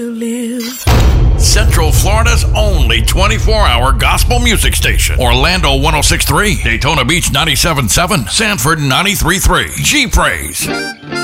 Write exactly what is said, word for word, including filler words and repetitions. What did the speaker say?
Live. Central Florida's only twenty-four hour gospel music station. Orlando one oh six point three, Daytona Beach ninety-seven point seven, Sanford ninety-three point three. G-Praise.